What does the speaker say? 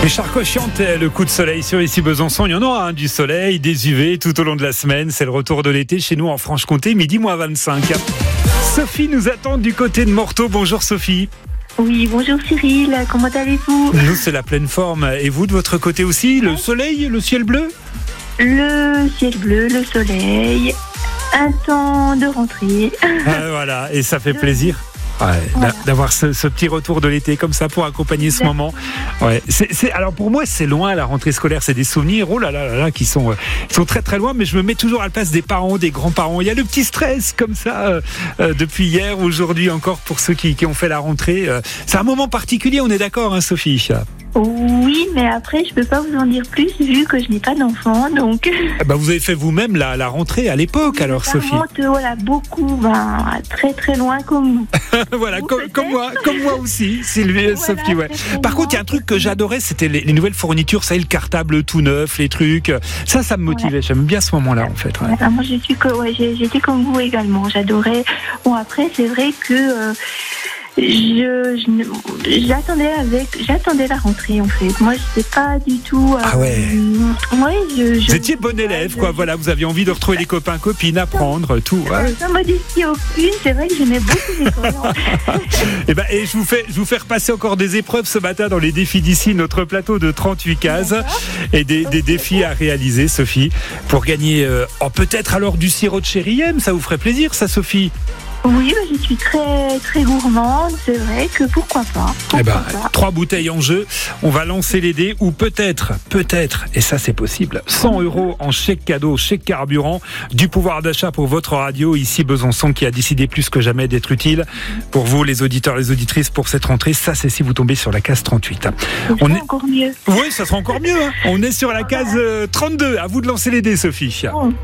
Les Charcots chantent le coup de soleil sur ici Besançon. Il y en aura du soleil, des UV tout au long de la semaine. C'est le retour de l'été chez nous en Franche-Comté, midi moins 25. Sophie nous attend du côté de Morteau. Bonjour Sophie. Oui, bonjour Cyril, comment allez-vous ? Nous, c'est la pleine forme. Et vous, de votre côté aussi, le soleil, le ciel bleu ? Le ciel bleu, le soleil, un temps de rentrée. Voilà, et ça fait plaisir. Ouais, voilà. D'avoir ce petit retour de l'été comme ça pour accompagner ce moment. Ouais, alors pour moi c'est loin la rentrée scolaire, c'est des souvenirs qui sont très très loin, mais je me mets toujours à la place des parents, des grands-parents. Il y a le petit stress comme ça depuis hier, aujourd'hui encore pour ceux qui ont fait la rentrée. C'est un moment particulier, on est d'accord, hein, Sophie ? Oui, mais après je peux pas vous en dire plus vu que je n'ai pas d'enfant, donc. Vous avez fait vous-même la rentrée à l'époque, alors Sophie. Voilà, beaucoup, très très loin comme nous. Voilà, comme moi aussi, Sylvie et Sophie. Ouais. Par contre, il y a un truc que j'adorais, c'était les nouvelles fournitures, ça y est, le cartable tout neuf, les trucs. Ça me motivait. Ouais. J'aime bien ce moment-là, en fait. Ouais. Moi, j'étais comme vous également. J'adorais. Bon, après, c'est vrai que. J'attendais la rentrée en fait. Moi, je n'étais pas du tout. Ah ouais. Vous étiez bon élève, quoi. Voilà, vous aviez envie de retrouver les copains, copines, apprendre, tout. Ouais. Sans modestie aucune, c'est vrai que j'aimais beaucoup l'école. Et je vous fais repasser encore des épreuves ce matin dans les défis d'ici, notre plateau de 38 cases et des défis à réaliser, Sophie, pour gagner peut-être alors du sirop de chéri M. Ça vous ferait plaisir, ça, Sophie? Oui, je suis très très gourmande, c'est vrai que pourquoi pas. 3 bouteilles en jeu, on va lancer les dés ou peut-être, et ça c'est possible, 100 € en chèque cadeau, chèque carburant, du pouvoir d'achat pour votre radio ici Besançon qui a décidé plus que jamais d'être utile pour vous les auditeurs, les auditrices pour cette rentrée. Ça c'est si vous tombez sur la case 38. Encore mieux. Oui, ça sera encore mieux. Hein. On est sur la case 32, à vous de lancer les dés Sophie.